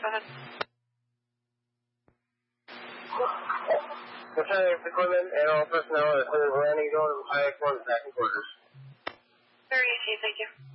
ahead. Concerning equipment and all personnel are clear of landing zone and flag one second quarters. Very easy, thank you.